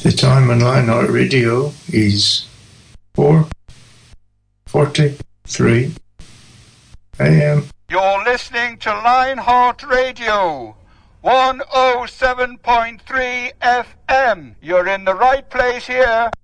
The time on Lionheart Radio is 4:43 a.m. You're listening to Lionheart Radio, 107.3 FM. You're in the right place here.